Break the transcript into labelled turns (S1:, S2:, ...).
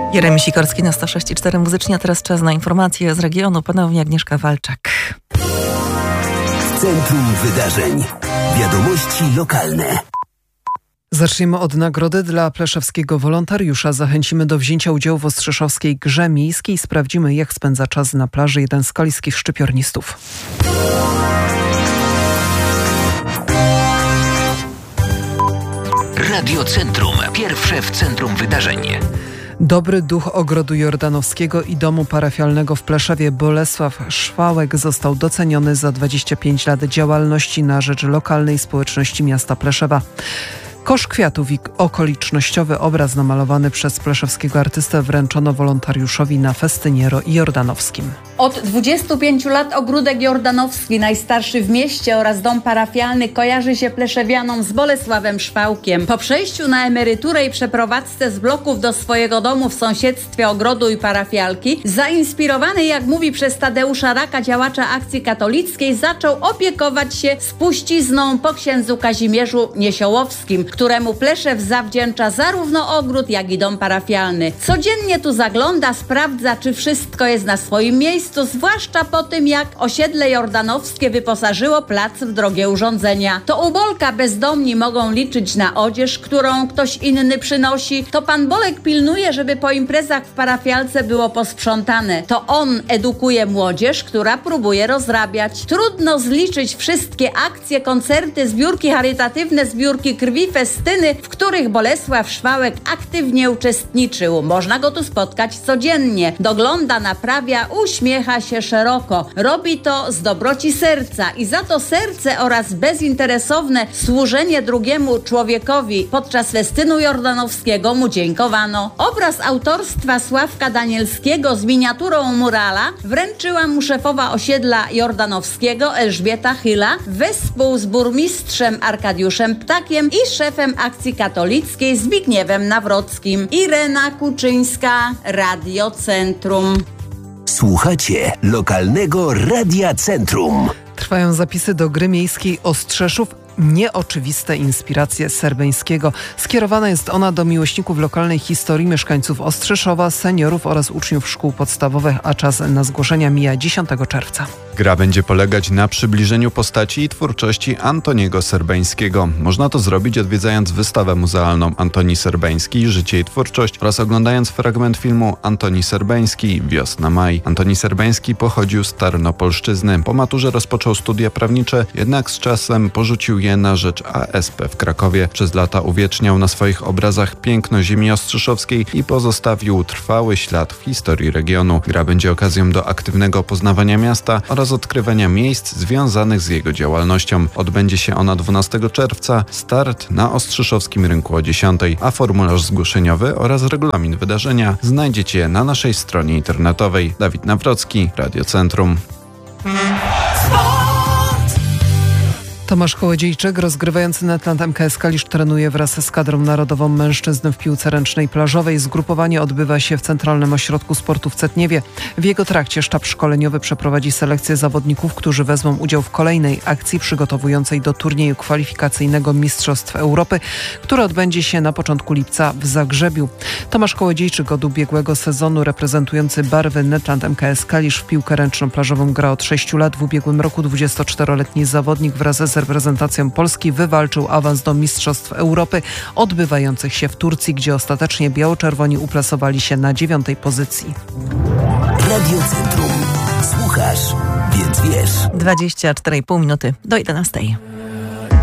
S1: Jeremi Sikorski na 106,4 muzycznie, a teraz czas na informacje z regionu. Ponownie Agnieszka Walczak.
S2: W centrum wydarzeń. Wiadomości lokalne.
S3: Zaczniemy od nagrody dla pleszewskiego wolontariusza. Zachęcimy do wzięcia udziału w ostrzeszowskiej grze miejskiej. Sprawdzimy, jak spędza czas na plaży jeden z kaliskich szczypiornistów.
S2: Radio Centrum. Pierwsze w centrum wydarzeń.
S3: Dobry duch Ogrodu Jordanowskiego i Domu Parafialnego w Pleszewie Bolesław Szwałek został doceniony za 25 lat działalności na rzecz lokalnej społeczności miasta Pleszewa. Kosz kwiatów i okolicznościowy obraz namalowany przez pleszewskiego artystę wręczono wolontariuszowi na festynie jordanowskim.
S4: Od 25 lat Ogródek Jordanowski, najstarszy w mieście, oraz dom parafialny kojarzy się pleszewianom z Bolesławem Szwałkiem. Po przejściu na emeryturę i przeprowadzce z bloków do swojego domu w sąsiedztwie ogrodu i parafialki, zainspirowany, jak mówi, przez Tadeusza Raka, działacza akcji katolickiej, zaczął opiekować się spuścizną po księdzu Kazimierzu Niesiołowskim, któremu Pleszew zawdzięcza zarówno ogród, jak i dom parafialny. Codziennie tu zagląda, sprawdza, czy wszystko jest na swoim miejscu, zwłaszcza po tym, jak osiedle jordanowskie wyposażyło plac w drogie urządzenia. To u Bolka bezdomni mogą liczyć na odzież, którą ktoś inny przynosi. To pan Bolek pilnuje, żeby po imprezach w parafialce było posprzątane. To on edukuje młodzież, która próbuje rozrabiać. Trudno zliczyć wszystkie akcje, koncerty, zbiórki charytatywne, zbiórki krwi, festyny, w których Bolesław Szwałek aktywnie uczestniczył. Można go tu spotkać codziennie. Dogląda, naprawia, uśmiecha się szeroko. Robi to z dobroci serca i za to serce oraz bezinteresowne służenie drugiemu człowiekowi podczas festynu jordanowskiego mu dziękowano. Obraz autorstwa Sławka Danielskiego z miniaturą murala wręczyła mu szefowa osiedla jordanowskiego Elżbieta Chyla wespół z burmistrzem Arkadiuszem Ptakiem i szefem akcji katolickiej Zbigniewem Nawrockim. Irena Kuczyńska, Radio Centrum.
S2: Słuchacie lokalnego Radia Centrum.
S3: Trwają zapisy do gry miejskiej Ostrzeszów. Nieoczywiste inspiracje Serbeńskiego. Skierowana jest ona do miłośników lokalnej historii, mieszkańców Ostrzeszowa, seniorów oraz uczniów szkół podstawowych, a czas na zgłoszenia mija 10 czerwca.
S5: Gra będzie polegać na przybliżeniu postaci i twórczości Antoniego Serbeńskiego. Można to zrobić odwiedzając wystawę muzealną Antoni Serbeński, Życie i twórczość oraz oglądając fragment filmu Antoni Serbeński, Wiosna-Maj. Antoni Serbeński pochodził z Tarnopolszczyzny. Po maturze rozpoczął studia prawnicze, jednak z czasem porzucił je na rzecz ASP w Krakowie. Przez lata uwieczniał na swoich obrazach piękno ziemi ostrzeszowskiej i pozostawił trwały ślad w historii regionu. Gra będzie okazją do aktywnego poznawania miasta oraz odkrywania miejsc związanych z jego działalnością. Odbędzie się ona 12 czerwca, start na Ostrzeszowskim Rynku o 10, a formularz zgłoszeniowy oraz regulamin wydarzenia znajdziecie na naszej stronie internetowej. Dawid Nawrocki, Radio Centrum.
S3: Tomasz Kołodziejczyk, rozgrywający Netland MKS Kalisz, trenuje wraz z kadrą narodową mężczyzn w piłce ręcznej plażowej. Zgrupowanie odbywa się w Centralnym Ośrodku Sportu w Cetniewie. W jego trakcie sztab szkoleniowy przeprowadzi selekcję zawodników, którzy wezmą udział w kolejnej akcji przygotowującej do turnieju kwalifikacyjnego Mistrzostw Europy, który odbędzie się na początku lipca w Zagrzebiu. Tomasz Kołodziejczyk od ubiegłego sezonu reprezentujący barwy Netland MKS Kalisz w piłkę ręczną plażową gra od 6 lat. W ubiegłym roku 24-letni zawodnik wraz z reprezentacją Polski wywalczył awans do Mistrzostw Europy odbywających się w Turcji, gdzie ostatecznie biało-czerwoni uplasowali się na 9. pozycji.
S2: Radio Centrum. Słuchasz, więc wiesz.
S1: 24,5 minuty do 11.